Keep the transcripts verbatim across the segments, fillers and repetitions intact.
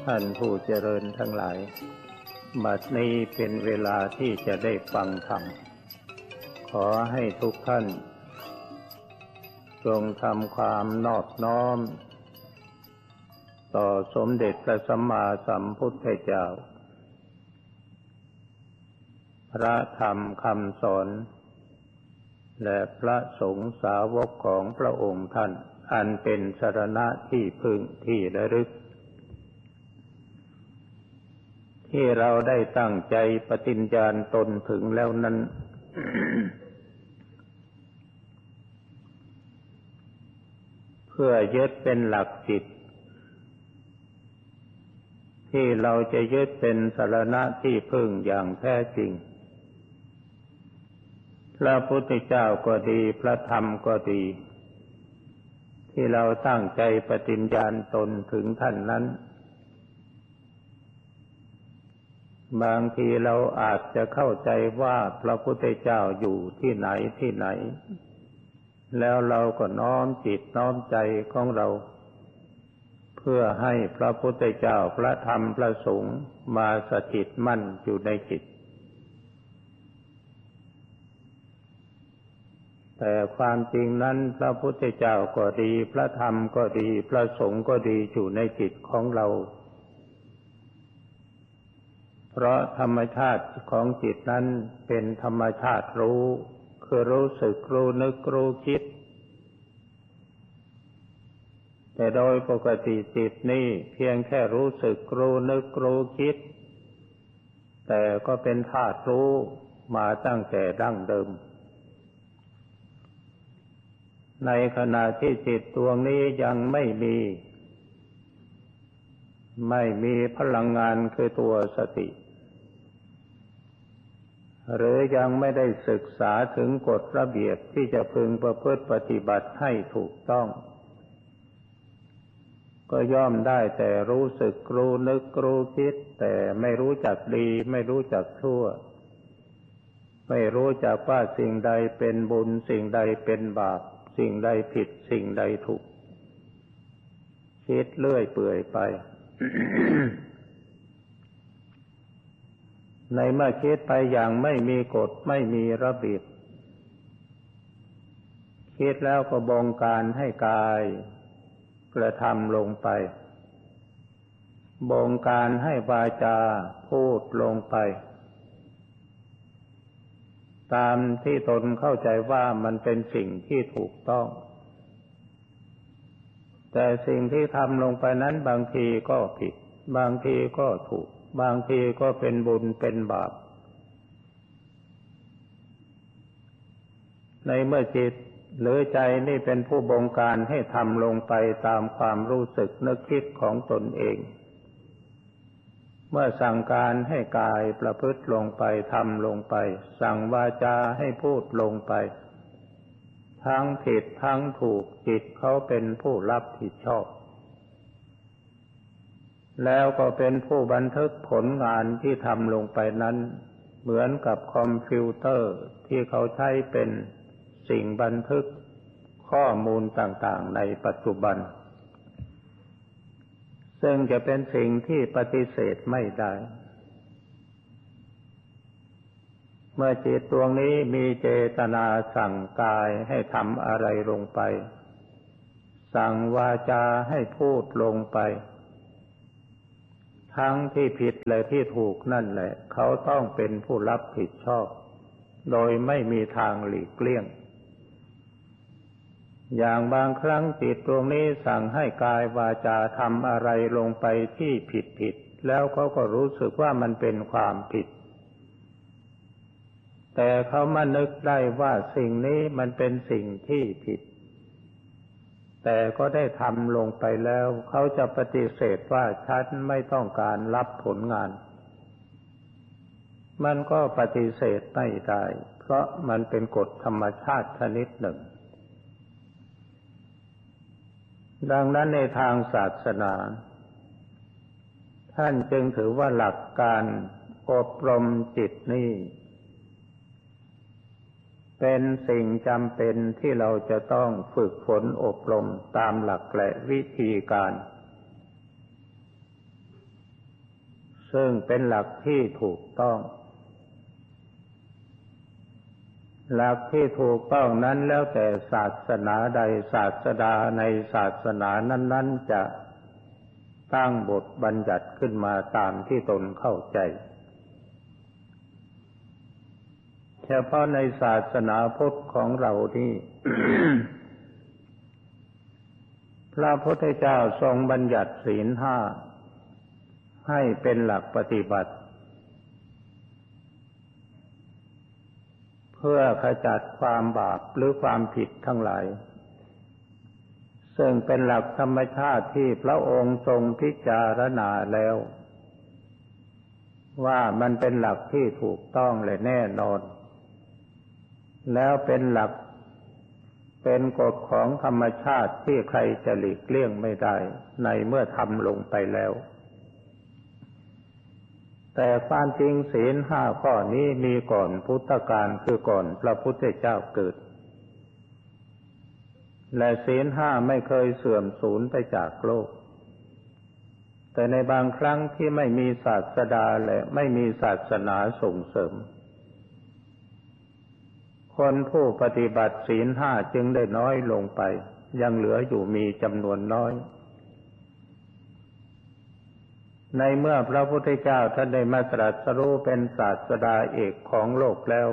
ท่านผู้เจริญทั้งหลายบัดนี้เป็นเวลาที่จะได้ฟังธรรมขอให้ทุกท่านจงทำความนอบน้อมต่อสมเด็จพระสัมมาสัมพุทธเจ้าพระธรรมคำสอนและพระสงฆ์สาวกของพระองค์ท่านอันเป็นสรณะที่พึ่งที่ระลึกที่เราได้ตั้งใจปฏิญญาณตนถึงแล้วนั้น เพื่อยึดเป็นหลักจิตที่เราจะยึดเป็นสรณะที่พึ่งอย่างแท้จริงพระพุทธเจ้าก็ดีพระธรรมก็ดีที่เราตั้งใจปฏิญญาณตนถึงท่านนั้นบางทีเราอาจจะเข้าใจว่าพระพุทธเจ้าอยู่ที่ไหนที่ไหนแล้วเราก็น้อมจิตน้อมใจของเราเพื่อให้พระพุทธเจ้าพระธรรมพระสงฆ์มาสถิตมั่นอยู่ในจิตแต่ความจริงนั้นพระพุทธเจ้าก็ดีพระธรรมก็ดีพระสงฆ์ก็ดีอยู่ในจิตของเราเพราะธรรมชาติของจิตนั้นเป็นธรรมชาติรู้คือรู้สึกรู้นึกรู้คิดแต่โดยปกติจิตนี่เพียงแค่รู้สึกรู้นึกรู้คิดแต่ก็เป็นธาตุรู้มาตั้งแต่ดั้งเดิมในขณะที่จิตดวงนี้ยังไม่มีไม่มีพลังงานคือตัวสติหรือยังไม่ได้ศึกษาถึงกฎระเบียบที่จะพึงประพฤติปฏิบัติให้ถูกต้องก็ย่อมได้แต่รู้สึกรู้นึกรู้คิดแต่ไม่รู้จักดีไม่รู้จักชั่วไม่รู้จักว่าสิ่งใดเป็นบุญสิ่งใดเป็นบาปสิ่งใดผิดสิ่งใดถูกคิดเลื่อยเปื่อยไป ในเมื่อคิดไปอย่างไม่มีกฎไม่มีระเบียบคิดแล้วก็บงการให้กายกระทำลงไปบงการให้วาจาพูดลงไปตามที่ตนเข้าใจว่ามันเป็นสิ่งที่ถูกต้องแต่สิ่งที่ทำลงไปนั้นบางทีก็ผิดบางทีก็ถูกบางทีก็เป็นบุญเป็นบาปในเมื่อจิตหรือใจนี่เป็นผู้บงการให้ทำลงไปตามความรู้สึกนึกคิดของตนเองเมื่อสั่งการให้กายประพฤติลงไปทำลงไปสั่งวาจาให้พูดลงไปทั้งผิดทั้งถูกจิตเขาเป็นผู้รับผิดชอบแล้วก็เป็นผู้บันทึกผลงานที่ทำลงไปนั้นเหมือนกับคอมพิวเตอร์ที่เขาใช้เป็นสิ่งบันทึกข้อมูลต่างๆในปัจจุบันซึ่งจะเป็นสิ่งที่ปฏิเสธไม่ได้เมื่อจิตดวงนี้มีเจตนาสั่งกายให้ทำอะไรลงไปสั่งวาจาให้พูดลงไปทั้งที่ผิดและที่ถูกนั่นแหละเขาต้องเป็นผู้รับผิดชอบโดยไม่มีทางหลีกเลี่ยงอย่างบางครั้งจิตดวงนี้สั่งให้กายวาจาทำอะไรลงไปที่ผิดผิดแล้วเขาก็รู้สึกว่ามันเป็นความผิดแต่เขามานึกได้ว่าสิ่งนี้มันเป็นสิ่งที่ผิดแต่ก็ได้ทำลงไปแล้วเขาจะปฏิเสธว่าฉันไม่ต้องการรับผลงานมันก็ปฏิเสธไม่ได้เพราะมันเป็นกฎธรรมชาติชนิดหนึ่งดังนั้นในทางศาสนาท่านจึงถือว่าหลักการอบรมจิตนี้เป็นสิ่งจำเป็นที่เราจะต้องฝึกฝนอบรมตามหลักและวิธีการซึ่งเป็นหลักที่ถูกต้องหลักที่ถูกต้องนั้นแล้วแต่ศาสนาใดศาสดาในศาสนานั้นๆจะตั้งบทบัญญัติขึ้นมาตามที่ตนเข้าใจเฉพาะในศาสนาพุทธของเรานี่ พระพุทธเจ้าทรงบัญญัติศีลห้าให้เป็นหลักปฏิบัติเพื่อขจัดความบาปหรือความผิดทั้งหลายซึ่งเป็นหลักธรรมชาติที่พระองค์ทรงพิจารณาแล้วว่ามันเป็นหลักที่ถูกต้องและแน่นอนแล้วเป็นหลักเป็นกฎของธรรมชาติที่ใครจะหลีกเลี่ยงไม่ได้ในเมื่อทำลงไปแล้วแต่ความจริงศีลห้าข้อนี้มีก่อนพุทธกาลคือก่อนพระพุทธเจ้าเกิดและศีลห้าไม่เคยเสื่อมสูญไปจากโลกแต่ในบางครั้งที่ไม่มีศาสดาและไม่มีศาสนาส่งเสริมคนผู้ปฏิบัติศีลห้าจึงได้น้อยลงไปยังเหลืออยู่มีจำนวนน้อยในเมื่อพระพุทธเจ้าท่านได้มาตรัสรู้เป็นศาสดาเอกของโลกแล้ว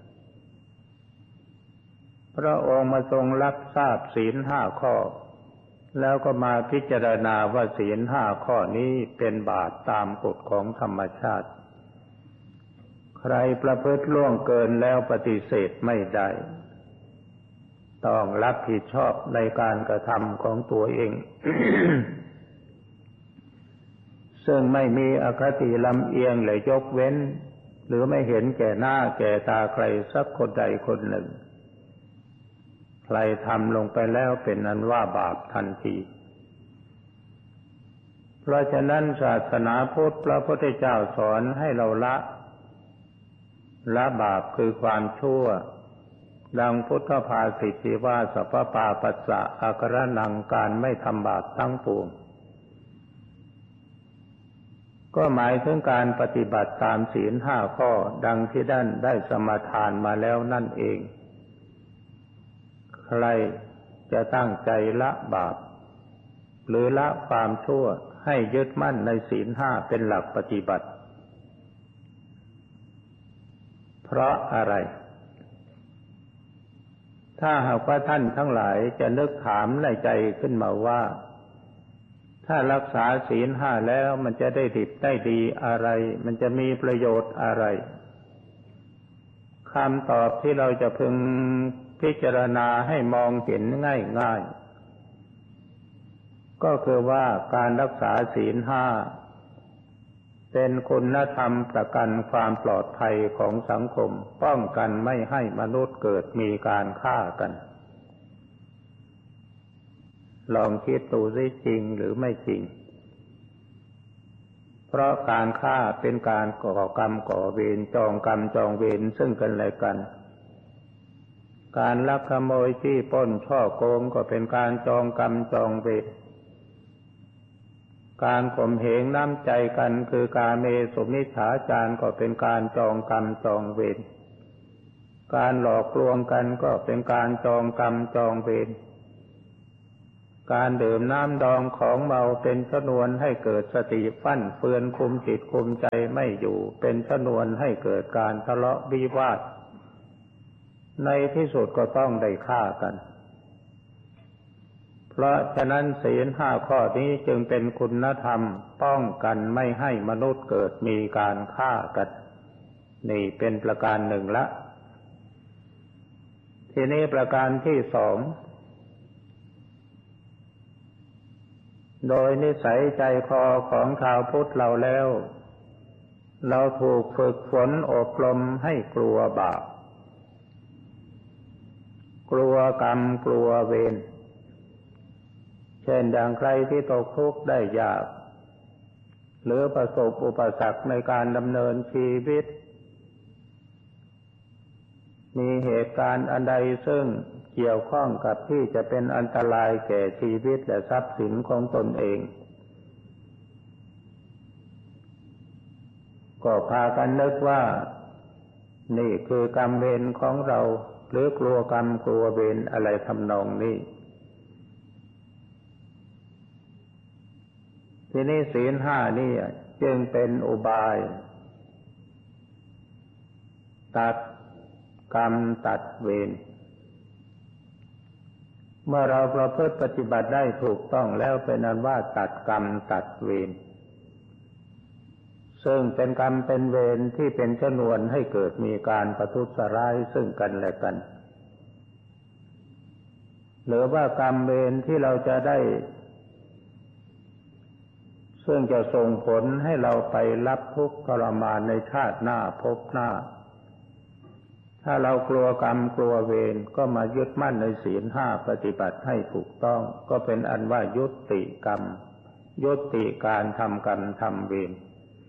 พระองค์มาทรงรับทราบศีลห้าข้อแล้วก็มาพิจารณาว่าศีลห้าข้อนี้เป็นบาปตามกฎของธรรมชาติใครประพฤติล่วงเกินแล้วปฏิเสธไม่ได้ต้องรับผิดชอบในการกระทำของตัวเอง ซึ่งไม่มีอคติลำเอียงและยกเว้นหรือไม่เห็นแก่หน้าแก่ตาใครสักคนใดคนหนึ่งใครทำลงไปแล้วเป็นอันว่าบาปทันทีเพราะฉะนั้นศาสนาพุทธพระพุทธเจ้าสอนให้เราละละบาปคือความชั่วดังพุทธภาษิตที่ว่าสัพพปาปัสสะอาการนังการไม่ทำบาปทั้งปวงก็หมายถึงการปฏิบัติตามศีลห้าข้อดังที่ท่านได้สมาทานมาแล้วนั่นเองใครจะตั้งใจละบาปหรือละความชั่วให้ยึดมั่นในศีลห้าเป็นหลักปฏิบัติเพราะอะไรถ้าหากว่าท่านทั้งหลายจะนึกถามในใจขึ้นมาว่าถ้ารักษาศีลห้าแล้วมันจะได้ดิบได้ดีอะไรมันจะมีประโยชน์อะไรคำตอบที่เราจะพึงพิจารณาให้มองเห็นง่ายๆก็คือว่าการรักษาศีลห้าเป็นคุณธรรมประกันความปลอดภัยของสังคมป้องกันไม่ให้มนุษย์เกิดมีการฆ่ากันลองคิดดูสิจริงหรือไม่จริงเพราะการฆ่าเป็นการก่อกรรมก่อเวรจองกรรมจองเวรซึ่งกันและกันการลักขโมยจี้ปล้นช่อโกงก็เป็นการจองกรรมจองเวรการข่มเหงน้ำใจกันคือกาเมสุมิจฉาจารก็เป็นการจองกรรมจองเวรการหลอกลวงกันก็เป็นการจองกรรมจองเวรการดื่มน้ำดองของเมาเป็นชนวนให้เกิดสติฟั่นเฟือนคุมจิตคุมใจไม่อยู่เป็นชนวนให้เกิดการทะเลาะวิวาทในที่สุดก็ต้องได้ฆ่ากันเพราะฉะนั้นศีลห้าข้อนี้จึงเป็นคุณธรรมป้องกันไม่ให้มนุษย์เกิดมีการฆ่ากันนี่เป็นประการหนึ่งละทีนี้ประการที่สองโดยนิสัยใจคอของชาวพุทธเราแล้วเราถูกฝึกฝนอบรมให้กลัวบาปกลัวกรรมกลัวเวรเช่นอย่างใครที่ตกทุกข์ได้ยากหรือประสบอุปสรรคในการดำเนินชีวิตมีเหตุการณ์อันใดซึ่งเกี่ยวข้องกับที่จะเป็นอันตรายแก่ชีวิตและทรัพย์สินของตนเองก็พากันนึกว่านี่คือกรรมเวรของเราหรือกลัวกรรมกลัวเวรอะไรทำนองนี้ทีนี้ศีลห้านี่จึงเป็นอุบายตัดกรรมตัดเวรเมื่อเราประพฤติปฏิบัติได้ถูกต้องแล้วเป็นอันว่าตัดกรรมตัดเวรซึ่งเป็นกรรมเป็นเวรที่เป็นชนวนให้เกิดมีการประทุษร้ายซึ่งกันและกันหรือว่ากรรมเวรที่เราจะได้ซึ่งจะส่งผลให้เราไปรับทุกข์ทรมานในชาติหน้าภพหน้าถ้าเรากลัวกรรมกลัวเวรก็มายึดมั่นในศีลห้าปฏิบัติให้ถูกต้องก็เป็นอันว่ายุติกรรมยุติการทำกรรมทำเวร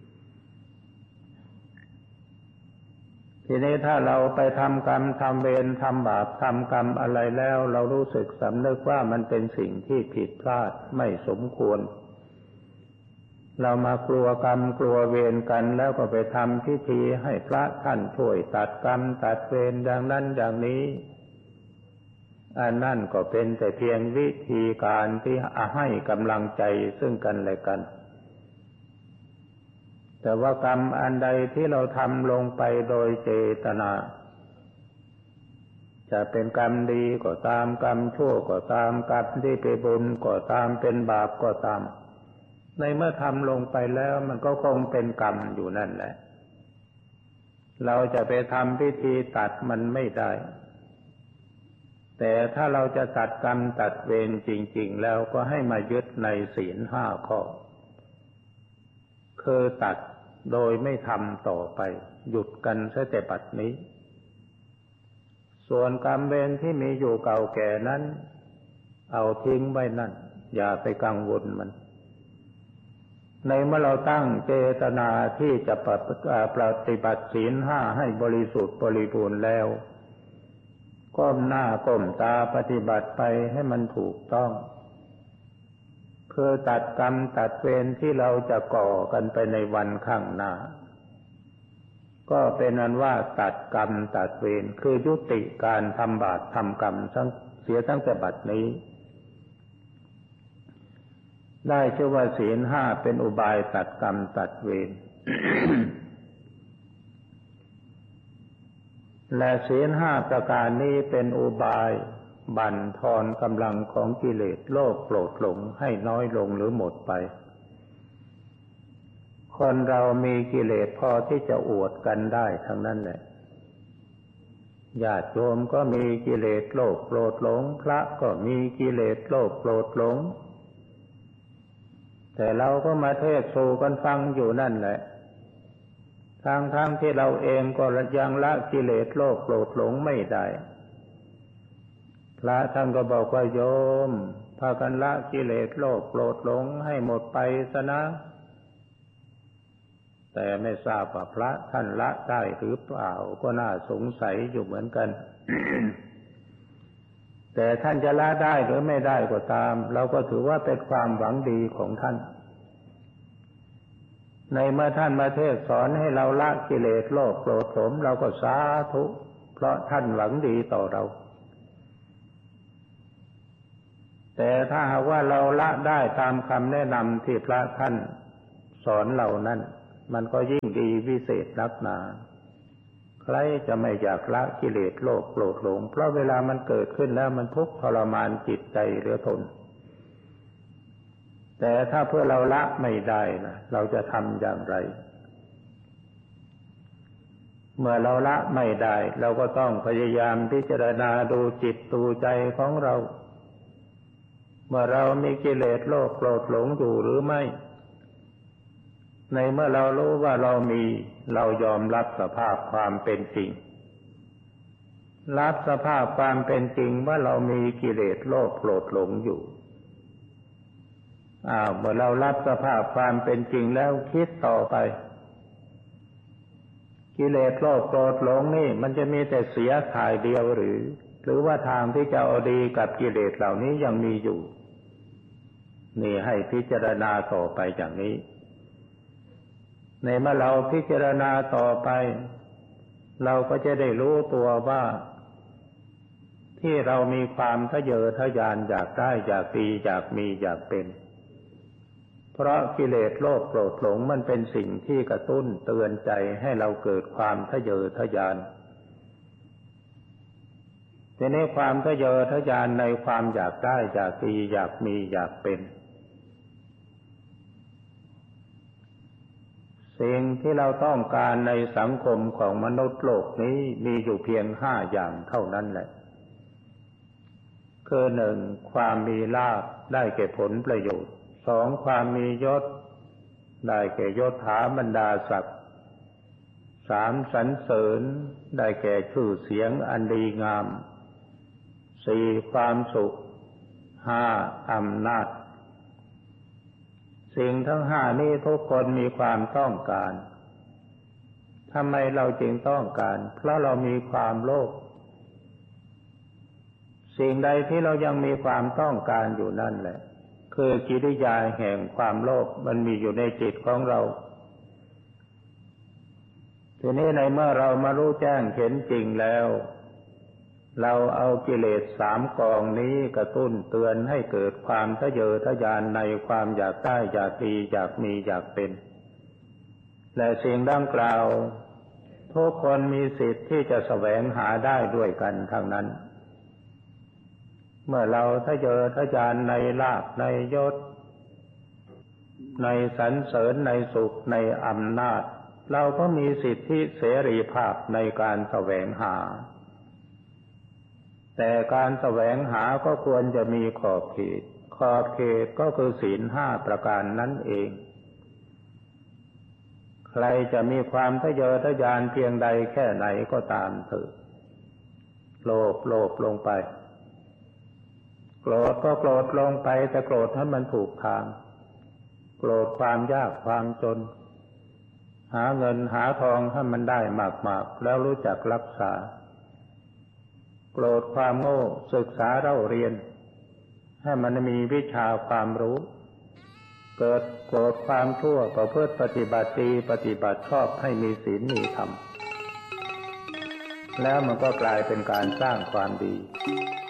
ทีนี้ถ้าเราไปทำกรรมทำเวรทำบาปทำกรรมอะไรแล้วเรารู้สึกสำนึกว่ามันเป็นสิ่งที่ผิดพลาดไม่สมควรเรามากลัวกรรมกลัวเวรกันแล้วก็ไปทำพิธีให้พระท่านช่วยตัดกรรมตัดเวรอย่างนั้นอย่างนี้อันนั่นก็เป็นแต่เพียงวิธีการที่ให้กำลังใจซึ่งกันและกันแต่ว่ากรรมอันใดที่เราทำลงไปโดยเจตนาจะเป็นกรรมดีก็ตามกรรมชั่วก็ตามกรรมที่เป็นบุญก็ตามเป็นบาปก็ตามในเมื่อทำลงไปแล้วมันก็คงเป็นกรรมอยู่นั่นแหละเราจะไปทำพิธีตัดมันไม่ได้แต่ถ้าเราจะตัดกรรมตัดเวรจริงๆแล้วก็ให้มายึดในศีลห้าข้อคือตัดโดยไม่ทำต่อไปหยุดกันซะแต่บัดนี้ส่วนกรรมเวรที่มีอยู่เก่าแก่นั้นเอาทิ้งไว้นั่นอย่าไปกังวลมันในเมื่อเราตั้งเจตนาที่จะปฏิบัติศีลห้าให้บริสุทธิ์บริบูรณ์แล้วก้มหน้าก้มตาปฏิบัติไปให้มันถูกต้องคือตัดกรรมตัดเวรที่เราจะก่อกันไปในวันข้างหน้าก็เป็นอันว่าตัดกรรมตัดเวรคือยุติการทำบาปทำกรรมทั้งเสียตั้งแต่บัดนี้ได้ชื่อว่าศีลห้าเป็นอุบายตัดกรรมตัดเวร และศีลห้าประการนี้เป็นอุบายบั่นทอนกำลังของกิเลสโลภโกรธหลงให้น้อยลงหรือหมดไปคนเรามีกิเลสพอที่จะอวดกันได้ทั้งนั้นแหละญาติโยมก็มีกิเลสโลภโกรธหลงพระก็มีกิเลสโลภโกรธหลงแต่เราก็มาเทศน์สู่กันฟังอยู่นั่นแหละทั้งๆที่เราเองก็ยังละกิเลสโลภโกรธหลงไม่ได้พระท่านก็บอกว่าโยมพากันละกิเลสโลภโกรธหลงให้หมดไปซะนะแต่ไม่ทราบว่าพระท่านละได้หรือเปล่าก็น่าสงสัยอยู่เหมือนกัน แต่ท่านจะละได้หรือไม่ได้ก็ตามเราก็ถือว่าเป็นความหวังดีของท่านในเมื่อท่านมาเทศสอนให้เราละกิเลสโลภโกรธหลงเราก็สาธุเพราะท่านหวังดีต่อเราแต่ถ้าหากว่าเราละได้ตามคำแนะนำที่พระท่านสอนเรานั้นมันก็ยิ่งดีวิเศษนักหนาใครจะไม่อยากละกิเลสโลภโกรธหลงเพราะเวลามันเกิดขึ้นแล้วมันทุกข์ทรมานจิตใจเหลือทนแต่ถ้าเพื่อเราละไม่ได้นะเราจะทำอย่างไรเมื่อเราละไม่ได้เราก็ต้องพยายามพิจารณาดูจิตดูใจของเราเมื่อเรามีกิเลสโลภโกรธหลงอยู่หรือไม่ในเมื่อเรารู้ว่าเรามีเรายอมรับสภาพความเป็นจริงรับสภาพความเป็นจริงว่าเรามีกิเลสโลภโกรธหลงอยู่อ้าวเมื่อเรารับสภาพความเป็นจริงแล้วคิดต่อไปกิเลสโลภโกรธหลงนี่มันจะมีแต่เสียถ่ายเดียวหรือหรือว่าทางที่จะเอาดีกับกิเลสเหล่านี้ยังมีอยู่นี่ให้พิจารณาต่อไปอย่างนี้ในเมื่อเราพิจารณาต่อไปเราก็จะได้รู้ตัวว่าที่เรามีความทะเยอทะยานอยากได้อยากดีอยากมีอยากเป็นเพราะกิเลสโลภโกรธหลงมันเป็นสิ่งที่กระตุ้นเตือนใจให้เราเกิดความทะเยอทะยานทีนี้ความทะเยอทะยานในความอยากได้อยากดีอยากมีอยากเป็นสิ่งที่เราต้องการในสังคมของมนุษย์โลกนี้มีอยู่เพียงห้าอย่างเท่านั้นแหละคือหนึ่งความมีลาภได้แก่ผลประโยชน์สองความมียศได้แก่ยศถาบรรดาศักดิ์สามสรรเสริญได้แก่ชื่อเสียงอันดีงามสี่ความสุขห้าอำนาจสิ่งทั้งห้านี้ทุกคนมีความต้องการทำไมเราจึงต้องการเพราะเรามีความโลภสิ่งใดที่เรายังมีความต้องการอยู่นั่นแหละคือกิริยาแห่งความโลภมันมีอยู่ในจิตของเราทีนี้ในเมื่อเรามารู้แจ้งเห็นจริงแล้วเราเอากิเลสสามกองนี้กระตุ้นเตือนให้เกิดความทะเยอทะยานในความอยากได้อยากดีอยากมีอยากเป็นและสิ่งดังกล่าวทุกคนมีสิทธิ์ที่จะแสวงหาได้ด้วยกันทั้งนั้นเมื่อเราทะเยอทะยานในลาภในยศในสรรเสริญในสุขในอำนาจเราก็มีสิทธิเสรีภาพในการแสวงหาแต่การแสวงหาก็ควรจะมีขอบเขตขอบเขตก็คือศีลห้าประการนั่นเองใครจะมีความทะเยอทะยานเพียงใดแค่ไหนก็ตามเถิดโลภโลภลงไปโกรธก็โกรธลงไปแต่โกรธให้มันถูกทางโกรธความยากความจนหาเงินหาทองให้มันได้มากๆแล้วรู้จักรักษาโกรธความโง่ศึกษาเล่าเรียนให้มันมีวิชาความรู้เกิดโกรธความชั่วประพฤติปฏิบัติดีปฏิบัติชอบให้มีศีลมีธรรมแล้วมันก็กลายเป็นการสร้างความดี